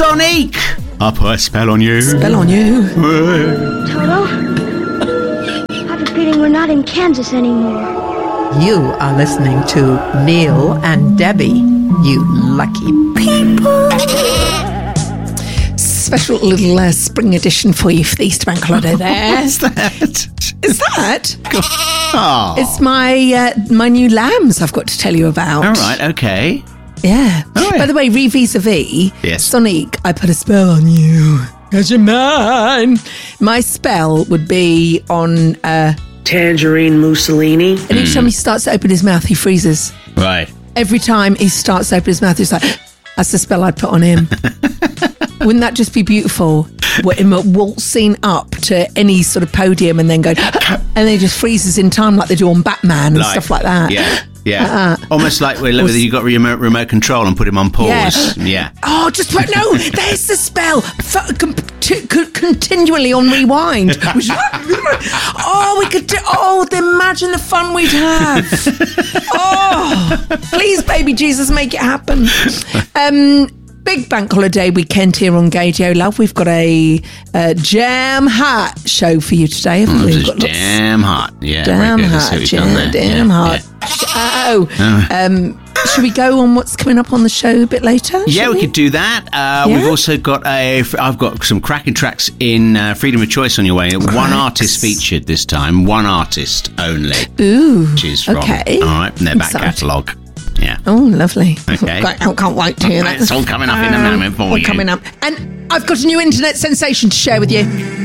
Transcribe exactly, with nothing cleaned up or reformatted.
Sonic! I'll put a spell on you. Spell on you. Toto, I have a feeling we're not in Kansas anymore. You are listening to Neil and Debbie, you lucky people. Special little uh, spring edition for you for the Easter Bank Holiday there. What's that? Is that? Oh. It's my uh, my new lambs I've got to tell you about. All right, okay. Yeah. Oh, yeah. By the way, re vis-a-vis, Yes. Sonic, I put a spell on you. Because you're mine. My spell would be on... Uh, Tangerine Mussolini. and each time he starts to open his mouth, he freezes. Right. Every time he starts to open his mouth, he's like, that's the spell I'd put on him. Wouldn't that just be beautiful? With him waltzing up to any sort of podium and then going, and then he just freezes in time like they do on Batman and Like, stuff like that. Yeah, yeah. Uh-uh. Almost like where you got remote, remote control and put him on pause. Yeah. Yeah. Oh, just put, no, there's the spell. F- com- t- c- continually on rewind. Oh, we could do, oh, imagine the fun we'd have. Oh, please, baby Jesus, make it happen. Um, Big bank holiday weekend here on Gadio Love. We've got a, a jam hot show for you today, haven't Mm, we? it's We've got lots- damn hot. Yeah. Damn very good. Let's see hot, what we've done yeah, there. damn Yeah, hot. yeah. Oh, um, should we go on what's coming up on the show a bit later? Yeah, shall we could do that. Uh, Yeah? We've also got a. I've got some cracking tracks in uh, Freedom of Choice on your way. One Cracks. artist featured this time. One artist only. Ooh, Which is from. okay. All right, from their back Exciting. catalogue. Yeah. Oh, lovely. Okay. I can't wait to hear that. It's all coming up in a moment for all you. coming up. And I've got a new internet sensation to share with you.